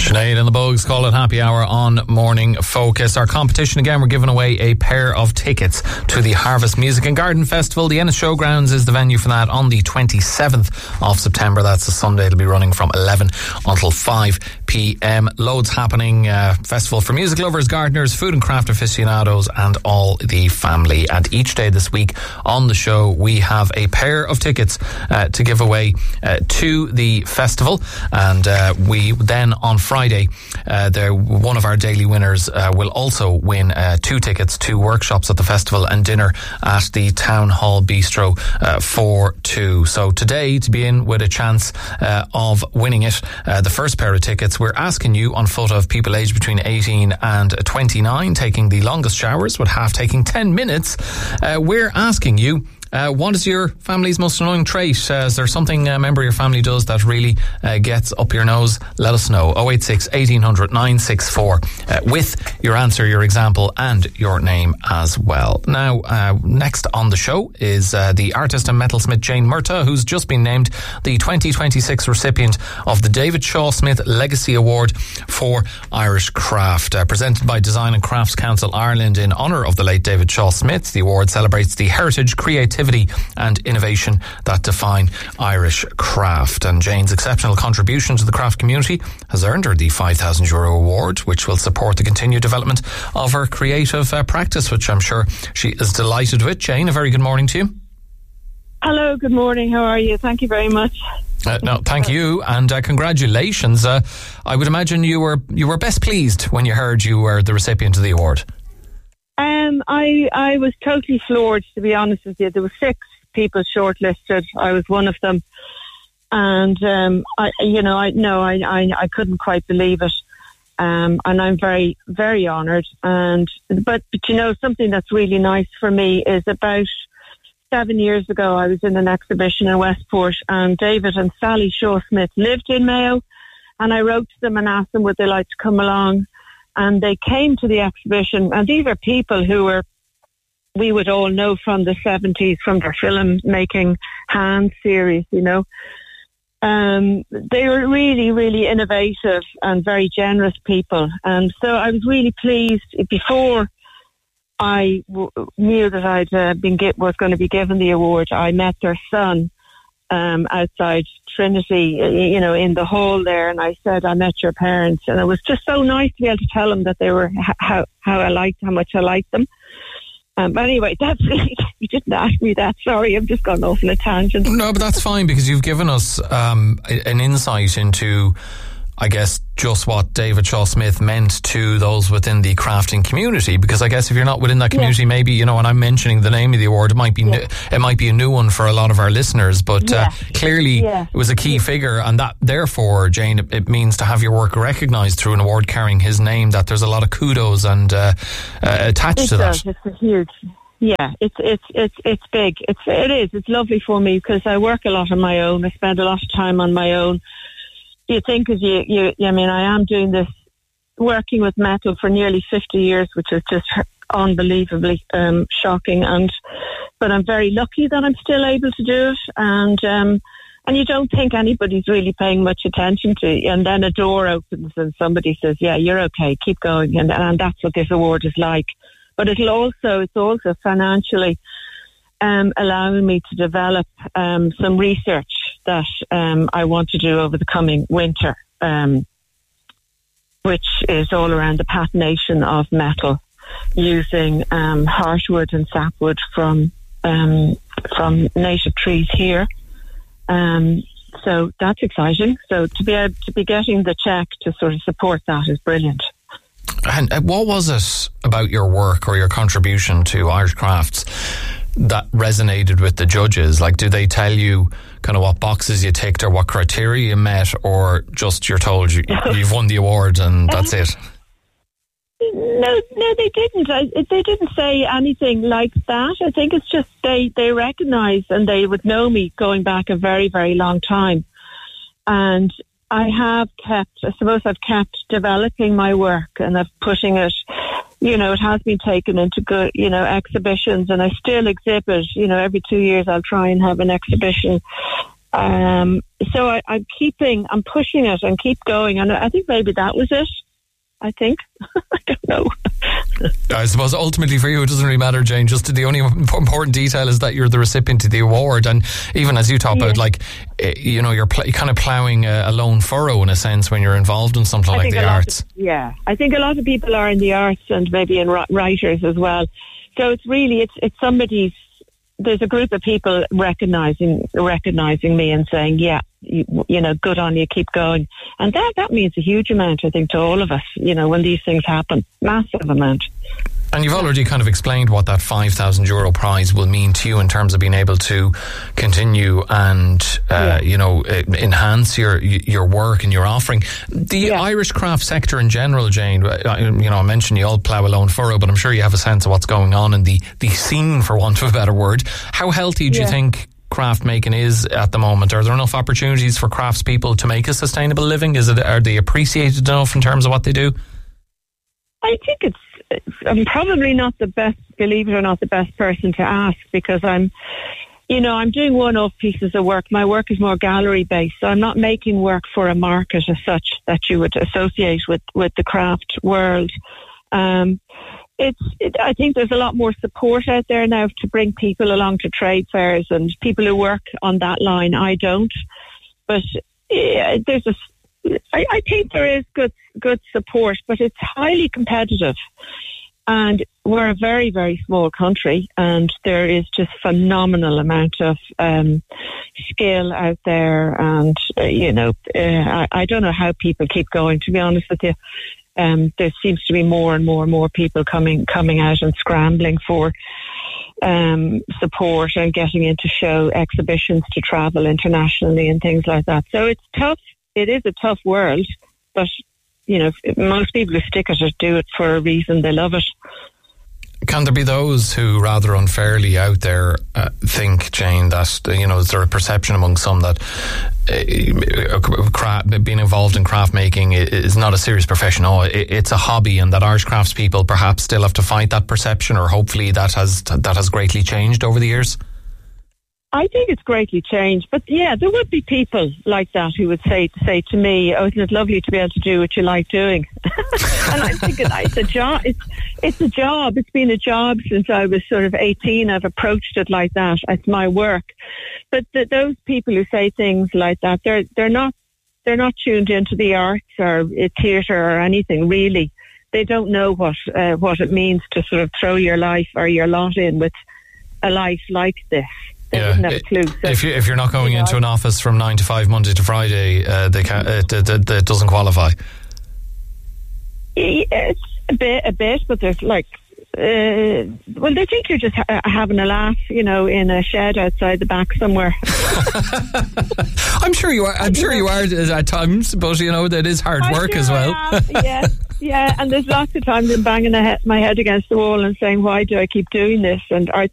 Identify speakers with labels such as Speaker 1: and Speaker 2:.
Speaker 1: Sinead and the Bogues call it Happy Hour on Morning Focus. Our competition again, we're giving away a pair of tickets to the Harvest Music and Garden Festival. The Ennis Showgrounds is the venue for that on the 27th of September. That's a Sunday. It'll be running from 11 until 5 p.m. Loads happening. Festival for music lovers, gardeners, food and craft aficionados and all the family. And each day this week on the show, we have a pair of tickets to give away to the festival. And we then on Friday, one of our daily winners will also win 2 tickets to workshops at the festival and dinner at the Town Hall Bistro for 2. So today, to be in with a chance of winning it, the first pair of tickets, we're asking you on foot of people aged between 18 and 29 taking the longest showers, with half taking 10 minutes. We're asking you, what is your family's most annoying trait? Is there something a member of your family does that really gets up your nose? Let us know. 086 1800 964 with your answer, your example and your name as well. Now, next on the show is the artist and metalsmith Jane Murtagh, who's just been named the 2026 recipient of the David Shaw Smith Legacy Award for Irish Craft, presented by Design and Crafts Council Ireland in honour of the late David Shaw Smith. The award celebrates the heritage, creativity and innovation that define Irish craft. And Jane's exceptional contribution to the craft community has earned her the €5,000 award, which will support the continued development of her creative practice, which I'm sure she is delighted with. Jane, a very good morning to you.
Speaker 2: Hello, good morning. How are you? Thank you very much.
Speaker 1: No, thank you, and congratulations. I would imagine you were best pleased when you heard you were the recipient of the award.
Speaker 2: I was totally floored, to be honest with you. There were 6 people shortlisted. I was one of them, and I couldn't quite believe it. And I'm very, very honoured. But you know, something that's really nice for me is about 7 years ago, I was in an exhibition in Westport, and David and Sally Shaw Smith lived in Mayo, and I wrote to them and asked them would they like to come along. And they came to the exhibition, and these are people who we would all know from the 70s, from their film-making Hand series, you know. They were really, really innovative and very generous people. And so I was really pleased. Before I knew that was going to be given the award, I met their son outside Trinity, you know, in the hall there, and I said, I met your parents, and it was just so nice to be able to tell them that they were how much I liked them. But anyway, that's you didn't ask me that. Sorry, I've just gone off on a tangent.
Speaker 1: No, but that's fine, because you've given us an insight into, I guess, just what David Shaw Smith meant to those within the crafting community. Because I guess if you're not within that community, maybe, you know, when I'm mentioning the name of the award, it might be a new one for a lot of our listeners. But clearly, it was a key figure, and that therefore, Jane, it means to have your work recognised through an award carrying his name. That there's a lot of kudos and attached to that.
Speaker 2: It's a huge. Yeah, it's big. It's lovely for me because I work a lot on my own. I spend a lot of time on my own. You think, as I mean, I am doing this, working with metal for nearly 50 years, which is just unbelievably shocking. But I'm very lucky that I'm still able to do it. And you don't think anybody's really paying much attention to you. And then a door opens and somebody says, yeah, you're okay, keep going. And that's what this award is like. But it's also financially allowing me to develop some research that I want to do over the coming winter, which is all around the patination of metal using heartwood and sapwood from native trees here. So that's exciting. So to be getting the check to sort of support that is brilliant.
Speaker 1: And what was it about your work or your contribution to Irish crafts that resonated with the judges? Like, do they tell you kind of what boxes you ticked or what criteria you met, or just you're told you've won the award and that's it?
Speaker 2: No, they didn't. They didn't say anything like that. I think it's just they recognise, and they would know me going back a very, very long time. And I've kept developing my work, and I've putting it, you know, it has been taken into good, you know, exhibitions, and I still exhibit, you know, every 2 years I'll try and have an exhibition So I'm pushing it and keep going. And I think maybe that was it. I think. I don't know.
Speaker 1: I suppose ultimately for you it doesn't really matter, Jane. Just the only important detail is that you're the recipient of the award, and even as you talk about, like, you know, you're kind of ploughing a lone furrow in a sense when you're involved in something like the arts.
Speaker 2: I think a lot of people are in the arts and maybe in writers as well. So it's really it's somebody's. There's a group of people recognizing me and saying, yeah, you know, good on you, keep going. And that means a huge amount, I think, to all of us, you know, when these things happen. Massive amount.
Speaker 1: And you've already kind of explained what that €5,000 prize will mean to you in terms of being able to continue and, you know, enhance your work and your offering. The Irish craft sector in general, Jane, you know, I mentioned you all plough a lone furrow, but I'm sure you have a sense of what's going on in the scene, for want of a better word. How healthy do you think craft making is at the moment? Are there enough opportunities for craftspeople to make a sustainable living? Are they appreciated enough in terms of what they do?
Speaker 2: I think I'm probably not the best, believe it or not, the best person to ask, because I'm doing one-off pieces of work. My work is more gallery-based, so I'm not making work for a market as such that you would associate with the craft world. I think there's a lot more support out there now to bring people along to trade fairs and people who work on that line. I don't, but I think there is good support, but it's highly competitive. And we're a very, very small country, and there is just phenomenal amount of skill out there. And, I don't know how people keep going, to be honest with you. There seems to be more and more and more people coming out and scrambling for support and getting into show exhibitions to travel internationally and things like that. So it's tough. It is a tough world, but you know, most people who stick at it do it for a reason. They love it.
Speaker 1: Can there be those who rather unfairly out there think, Jane, that, you know, is there a perception among some that being involved in craft making is not a serious profession? Oh, it's a hobby, and that Irish craftspeople perhaps still have to fight that perception, or hopefully that has greatly changed over the years?
Speaker 2: I think it's greatly changed, but yeah, there would be people like that who would say to me, "Oh, isn't it lovely to be able to do what you like doing?" And I'm thinking, it's a job. It's a job. It's been a job since I was sort of 18. I've approached it like that. It's my work. But those people who say things like that, they're not tuned into the arts or theatre or anything really. They don't know what it means to sort of throw your life or your lot in with a life like this. They wouldn't have a clue. So,
Speaker 1: if you're not going into an office from 9 to 5 Monday to Friday, that doesn't qualify.
Speaker 2: It's a bit, but there's like, well, they think you're just having a laugh, you know, in a shed outside the back somewhere.
Speaker 1: I'm sure you are. I'm sure you are at times, but you know that is hard work as well.
Speaker 2: Yeah, and there's lots of times I'm banging my head against the wall and saying, "Why do I keep doing this?" And